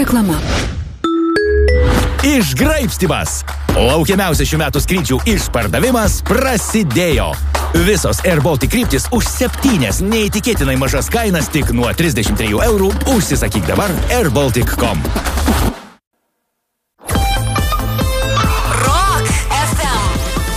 Reklama. Išgraibstymas. Laukiamiausias šių metų skrydžių išpardavimas prasidėjo. Visos Air Baltic kryptis už 7 neįtikėtinai mažas kainas tik nuo 33 eurų. Užsisakyk dabar airbaltic.com. Rock FM.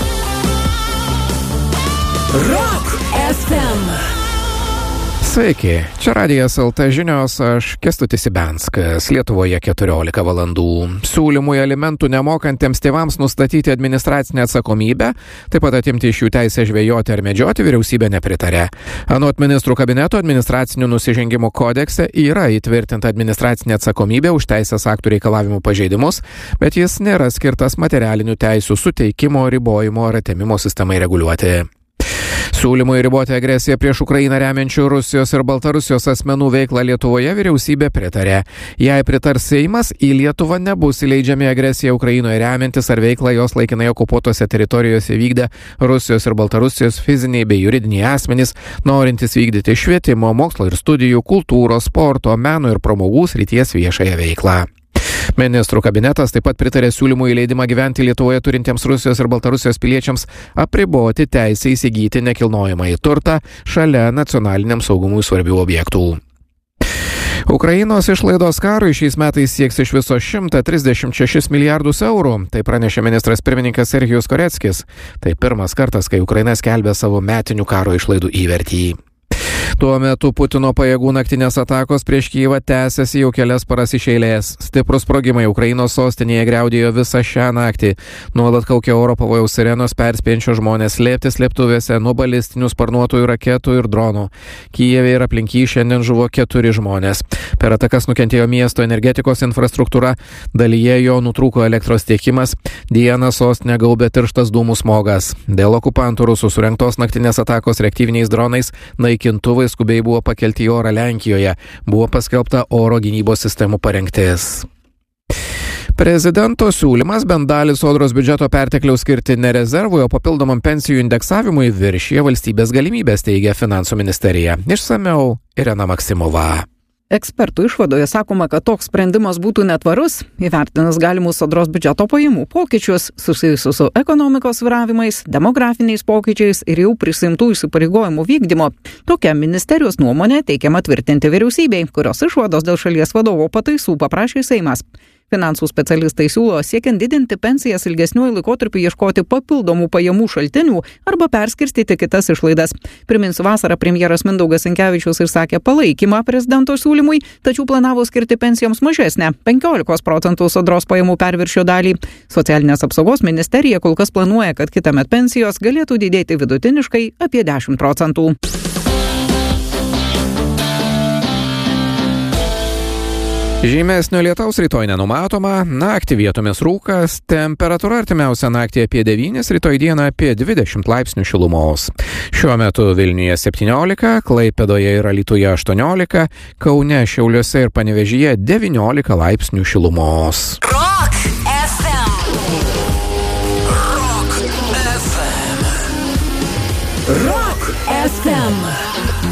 Rock FM. Sveiki, čia Radijas LT žinios, aš Kęstutis Ibenskas, Lietuvoje 14 valandų. Siūlymui alimentų nemokantiems tėvams nustatyti administracinę atsakomybę, taip pat atimti iš jų teisę žvejoti ar medžioti, vyriausybė nepritarė. Anot ministrų kabineto administracinių nusižengimų kodekse yra įtvirtinta administracinė atsakomybė už teisės aktų reikalavimų pažeidimus, bet jis nėra skirtas materialinių teisių suteikimo, ribojimo ar atėmimo sistemai reguliuoti. Siūlymui riboti agresiją prieš Ukrainą remiančių Rusijos ir Baltarusijos asmenų veiklą Lietuvoje vyriausybė pritarė. Jei pritars Seimas, į Lietuvą nebus įleidžiami agresiją Ukrainoje remiantis ar veiklą jos laikinai okupuotose teritorijose vykdę Rusijos ir Baltarusijos fiziniai bei juridiniai asmenys, norintys vykdyti švietimo, mokslo ir studijų, kultūros, sporto, meno ir pramogų srities viešąją veiklą. Ministrų kabinetas taip pat pritarė siūlymų įleidimą gyventi Lietuvoje turintiems Rusijos ir Baltarusijos piliečiams apriboti teisę įsigyti nekilnojamąjį turtą šalia nacionaliniam saugumui svarbių objektų. Ukrainos išlaidos karui šiais metais sieks iš viso 136 milijardus eurų, tai pranešė ministras pirmininkas Serhijus Koreckis. Tai pirmas kartas, kai Ukraina skelbė savo metinių karo išlaidų įvertį. Tuo metu Putino pajėgų naktinės atakos prieš Kyjivą tęsiasi jau kelias paras iš eilės. Stiprus sprogimai Ukrainos sostinėje griaudėjo visą šią naktį. Nuolat kaukia oro pavojaus sirenos perspėjančio žmonės slėptis slėptuvėse nuo balistinių sparnuotųjų raketų ir dronų. Kyjive ir aplink jį šiandien žuvo 4 žmonės. Per atakas nukentėjo miesto energetikos infrastruktūra, dalyje jo nutrūko elektros tiekimas, dieną sostinę gaubė tirštas dūmų smogas. Dėl okupantų rusų surengtos naktinės atakos reaktyviniais dronais naikintuvai skubiai buvo pakelti į orą Lenkijoje, buvo paskelbta oro gynybos sistemų parengtis. Prezidento siūlymas bent dalį sodros biudžeto pertekliaus skirti ne rezervui, o papildomam pensijų indeksavimui viršija valstybės galimybės, teigia Finansų ministerija. Išsamiau Irena Maksimova. Ekspertų išvadoje sakoma, kad toks sprendimas būtų netvarus, įvertinus galimus sodros biudžeto pajamų pokyčius susijusius su ekonomikos svyravimais, demografiniais pokyčiais ir jau prisimtų įsipareigojimų vykdymo. Tokia ministerijos nuomonė teikiama tvirtinti vyriausybei, kurios išvados dėl šalies vadovo pataisų paprašė Seimas. Finansų specialistai siūlo siekiant didinti pensijas ilgesniuoju laikotarpiu ieškoti papildomų pajamų šaltinių arba perskirstyti kitas išlaidas. Priminsiu, vasarą premjeras Mindaugas Sinkevičius išsakė palaikymą prezidento siūlymui, tačiau planavo skirti pensijoms mažesnę 15% sodros pajamų perviršio dalį. Socialinės apsaugos ministerija kol kas planuoja, kad kitąmet pensijos galėtų didėti vidutiniškai apie 10%. Žymesnio lietaus rytoj nenumatoma, naktį vietomis rūkas, temperatūra artimiausią naktį apie 9, rytoj dieną apie 20 laipsnių šilumos. Šiuo metu Vilniuje 17, Klaipėdoje ir Alytuje 18, Kaune, Šiauliuose ir Panevėžyje 19 laipsnių šilumos. Rock FM. Rock FM. Rock FM.